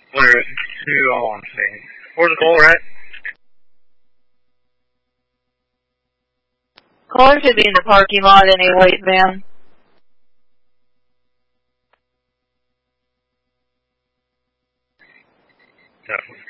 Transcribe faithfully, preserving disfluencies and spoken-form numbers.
Where to, oh, I'm saying. Where's Cole at? Cole should be in the parking lot anyways, man. Definitely.